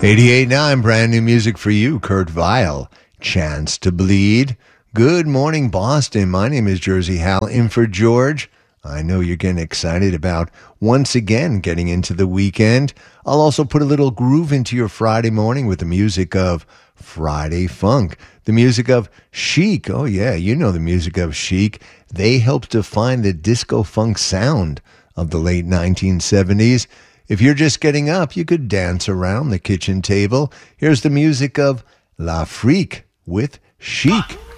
88.9, brand new music for you, Kurt Vile. Chance to Bleed. Good morning, Boston. My name is Jersey Hal, in for George. I know you're getting excited about once again getting into the weekend. I'll also put a little groove into your Friday morning with the music of Friday Funk, the music of Chic. Oh yeah, you know the music of Chic. They helped define the disco funk sound of the late 1970s. If you're just getting up, you could dance around the kitchen table. Here's the music of La Freak with Chic.